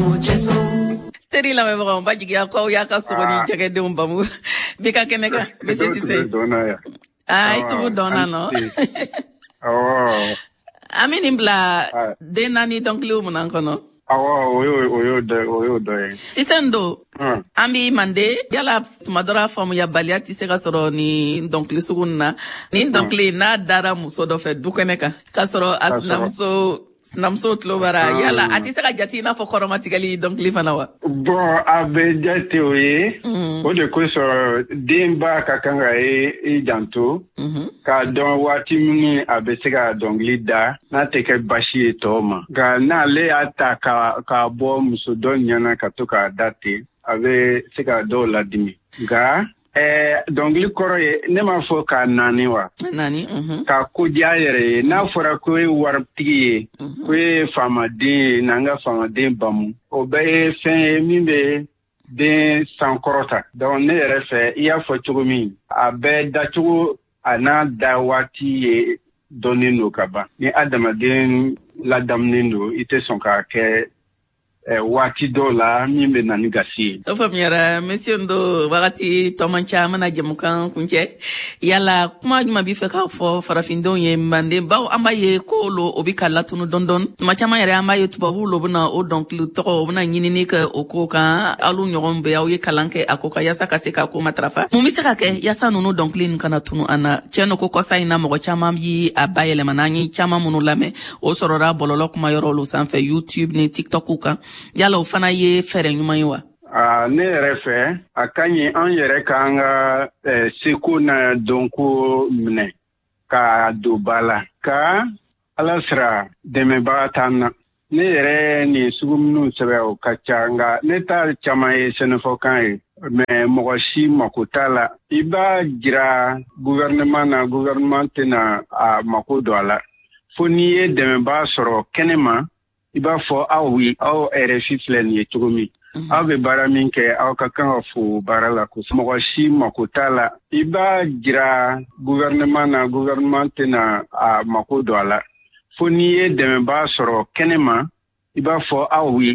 Teri la me bagaw ba jigi ko ya ka sugoni jage de umbamu bika keneka monsieur Cissé ai tu dona no amini bla de nani donc lu munan kono oyo do Cissé ndo ambi mande yala tumadora famu ya balia ti se ka soro ni donc lu sugunna ni donc li na dara muso do fe du keneka ka soro namso tlobara yala ati se ka jati na fo koromatikali donc li fanawa bon abe jati oye o de ko so demba ka kanga e janto ka don wati mini abe se ka donc lida na te ke bashi toma ga na le ata ka bo muso don nyana ka to ka date abe se ka do la dimi ga donc li koro ye ne ma fo ka nani wa nani ka ko jaayere na fora ko wartigi ko famade nanga famade bamu o be fen mimbe de sankorota donc ne refe ya fo chugomi abe da chugo ana da wati donino kaba ni adama den la damnino ite son ka ke wati dola mimbe nani gasi o famiera monsieur ndo wakati tomancha mana jemukan kunche yala kuma juma bi fe ka fo farafindo ye mande bawo ambaye ko lo obika latunu dondon machama yare ambaye tubabu lo buna o donc lu to buna nyinini ka okoka alu nyogombe ya ye kalanke akoka yasa kaseka ko matrafa mumisaka ke yasa nunu donc lin kana tunu ana cheno ko kosa ina mo chama yi abayele manani chama munu lame o sorora bololo kuma yoro lo sanfe YouTube ni TikTok ka yala o fana ye fere nyuma yiwa ne refe akanyi an yere kanga siku na donku mne ka dubala ka alasra deme batana ne yere ni sugumnu sebe o kachanga ne ta chama ye senefokan me mogoshi makutala iba jira gouvernement na makodwala foni deme ba soro kenema iba fo awi aw RFI flen ye tugumi aw be bara min ke aw ka kan fu bara la ko mogoshi makutala iba jira gouvernement na makodwala foni deme ba soro kenema iba fo awi